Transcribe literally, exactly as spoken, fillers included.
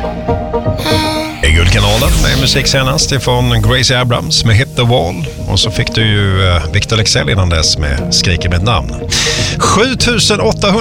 I Guldkanalen med musik senast ifrån Gracie Abrams med Hit the Wall. Och så fick du ju Victor Leksell innan dess med Skriker mitt namn. sju tusen åttahundra